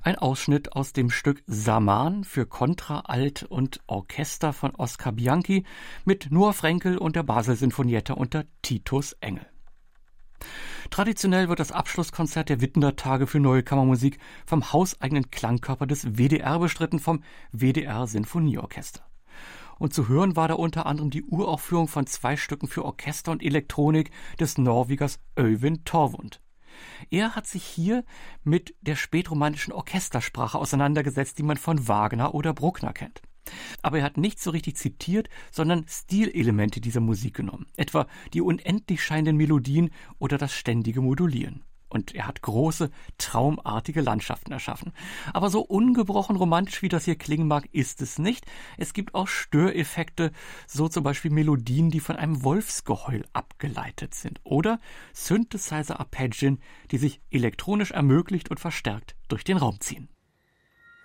Ein Ausschnitt aus dem Stück Saman für Kontra, Alt und Orchester von Oskar Bianchi mit Noah Frenkel und der Basel-Sinfonietta unter Titus Engel. Traditionell wird das Abschlusskonzert der Wittener Tage für Neue Kammermusik vom hauseigenen Klangkörper des WDR bestritten, vom WDR Sinfonieorchester. Und zu hören war da unter anderem die Uraufführung von 2 Stücken für Orchester und Elektronik des Norwegers Øyvind Torvund. Er hat sich hier mit der spätromantischen Orchestersprache auseinandergesetzt, die man von Wagner oder Bruckner kennt. Aber er hat nicht so richtig zitiert, sondern Stilelemente dieser Musik genommen, etwa die unendlich scheinenden Melodien oder das ständige Modulieren. Und er hat große, traumartige Landschaften erschaffen. Aber so ungebrochen romantisch, wie das hier klingen mag, ist es nicht. Es gibt auch Störeffekte, so zum Beispiel Melodien, die von einem Wolfsgeheul abgeleitet sind. Oder Synthesizer-Arpeggien, die sich elektronisch ermöglicht und verstärkt durch den Raum ziehen.